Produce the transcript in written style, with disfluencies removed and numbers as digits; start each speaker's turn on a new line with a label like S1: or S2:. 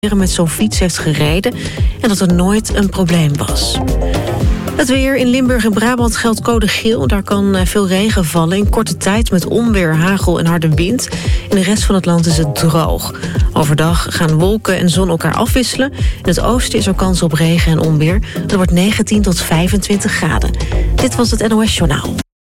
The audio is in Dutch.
S1: met zo'n fiets heeft gereden en dat er nooit een probleem was. Het weer in Limburg en Brabant geldt code geel. Daar kan veel regen vallen in korte tijd met onweer, hagel en harde wind. In de rest van het land is het droog. Overdag gaan wolken en zon elkaar afwisselen. In het oosten is er kans op regen en onweer. Het wordt 19 tot 25 graden. Dit was het NOS Journaal.